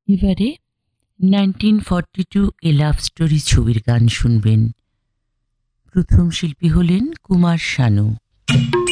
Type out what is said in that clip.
এবারে 1942 এ love story ছবির গান শুনবেন। প্রথম শিল্পী হলেন কুমার শানু।